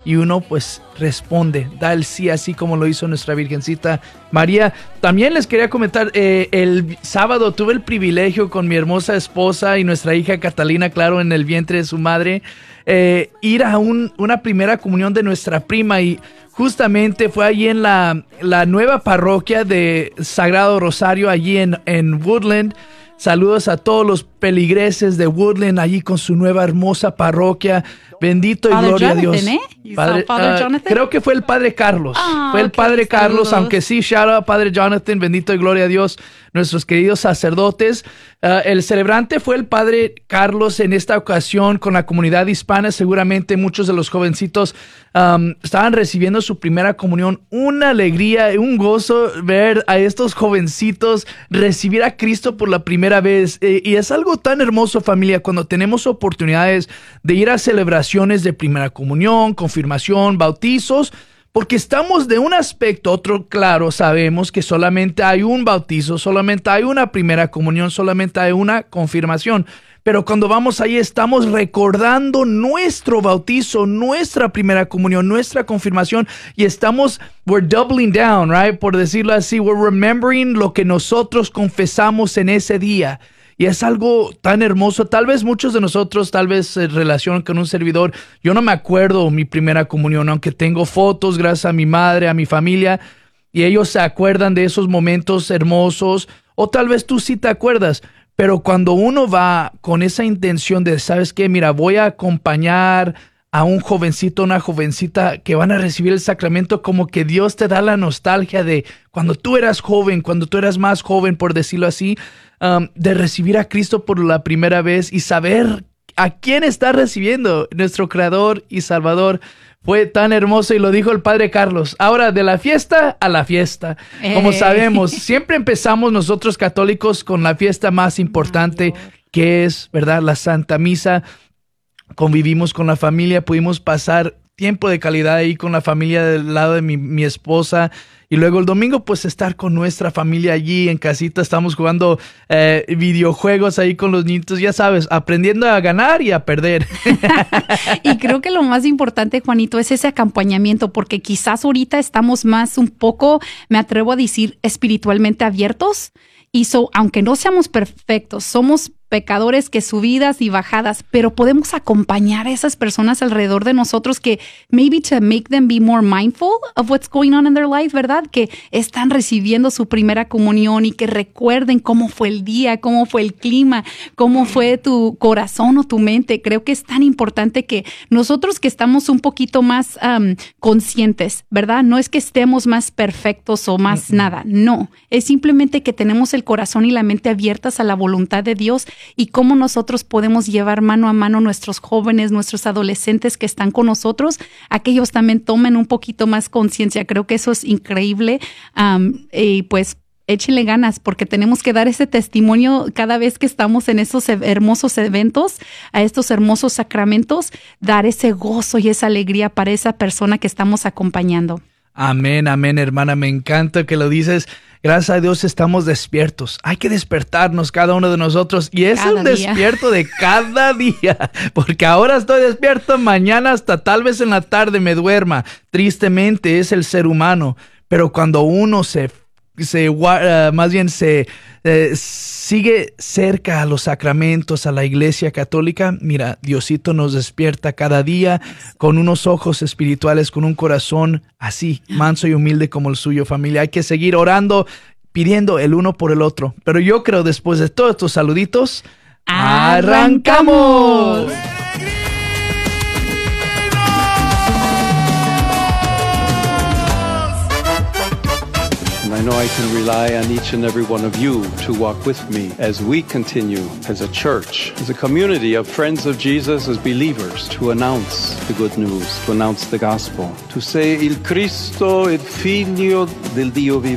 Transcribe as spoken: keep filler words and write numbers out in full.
y uno pues responde, da el sí, así como lo hizo nuestra Virgencita María. También les quería comentar, eh, el sábado tuve el privilegio con mi hermosa esposa y nuestra hija Catalina, claro, en el vientre de su madre, eh, ir a un, una primera comunión de nuestra prima, y justamente fue allí en la, la nueva parroquia de Sagrado Rosario, allí en, en Woodland. Saludos a todos los peligreses de Woodland, allí con su nueva hermosa parroquia. Bendito y Father gloria Jonathan, a Dios. ¿eh? Padre, Father uh, Jonathan? creo que fue el Padre Carlos. Ah, fue el ok, Padre Carlos, saludos. aunque sí, shout out Padre Jonathan, bendito y gloria a Dios, nuestros queridos sacerdotes. Uh, el celebrante fue el Padre Carlos en esta ocasión con la comunidad hispana. Seguramente muchos de los jovencitos um, estaban recibiendo su primera comunión. Una alegría, un gozo ver a estos jovencitos recibir a Cristo por la primera vez. Eh, y es algo tan hermoso, familia, cuando tenemos oportunidades de ir a celebraciones de primera comunión, confirmación, bautizos, porque estamos de un aspecto a otro, claro, sabemos que solamente hay un bautizo, solamente hay una primera comunión, solamente hay una confirmación. Pero cuando vamos ahí estamos recordando nuestro bautizo, nuestra primera comunión, nuestra confirmación, y estamos, we're doubling down, right? Por decirlo así, we're remembering lo que nosotros confesamos en ese día. Y es algo tan hermoso. Tal vez muchos de nosotros, tal vez en relación con un servidor, yo no me acuerdo mi primera comunión, aunque tengo fotos gracias a mi madre, a mi familia, y ellos se acuerdan de esos momentos hermosos, o tal vez tú sí te acuerdas. Pero cuando uno va con esa intención de, ¿sabes qué? Mira, voy a acompañar a un jovencito, una jovencita que van a recibir el sacramento, como que Dios te da la nostalgia de cuando tú eras joven, cuando tú eras más joven, por decirlo así, um, de recibir a Cristo por la primera vez y saber a quién está recibiendo, nuestro Creador y Salvador. Fue tan hermoso, y lo dijo el Padre Carlos. Ahora, de la fiesta a la fiesta. Como sabemos, siempre empezamos nosotros católicos con la fiesta más importante, que es, ¿verdad?, la Santa Misa. Convivimos con la familia, pudimos pasar tiempo de calidad ahí con la familia del lado de mi, mi esposa, y luego el domingo pues estar con nuestra familia allí en casita. Estamos jugando eh, videojuegos ahí con los niños, ya sabes, aprendiendo a ganar y a perder. Y creo que lo más importante, Juanito, es ese acompañamiento, porque quizás ahorita estamos más un poco, me atrevo a decir, espiritualmente abiertos. Y so, aunque no seamos perfectos, somos pecadores que subidas y bajadas, pero podemos acompañar a esas personas alrededor de nosotros que maybe to make them be more mindful of what's going on in their life, ¿verdad? Que están recibiendo su primera comunión y que recuerden cómo fue el día, cómo fue el clima, cómo fue tu corazón o tu mente. Creo que es tan importante que nosotros que estamos un poquito más um, conscientes, ¿verdad? No es que estemos más perfectos o más mm-hmm. nada, no. Es simplemente que tenemos el corazón y la mente abiertas a la voluntad de Dios, y cómo nosotros podemos llevar mano a mano nuestros jóvenes, nuestros adolescentes que están con nosotros, a que ellos también tomen un poquito más conciencia. Creo que eso es increíble. Um, y pues échenle ganas, porque tenemos que dar ese testimonio cada vez que estamos en esos hermosos eventos, a estos hermosos sacramentos, dar ese gozo y esa alegría para esa persona que estamos acompañando. Amén, amén, hermana. Me encanta que lo dices. Gracias a Dios estamos despiertos. Hay que despertarnos cada uno de nosotros. Y es un despierto de cada día. Porque ahora estoy despierto, mañana hasta tal vez en la tarde me duerma. Tristemente es el ser humano. Pero cuando uno se, se uh, más bien se uh, sigue cerca a los sacramentos, a la Iglesia Católica, mira, Diosito nos despierta cada día con unos ojos espirituales, con un corazón así, manso y humilde como el suyo, familia. Hay que seguir orando, pidiendo el uno por el otro. Pero yo creo, después de todos estos saluditos, ¡arrancamos! I know I can rely on each and every one of you to walk with me as we continue as a church, as a community of friends of Jesus, as believers, to announce the good news, to announce the gospel, to say, Il Cristo, il Figlio del Dio vivente.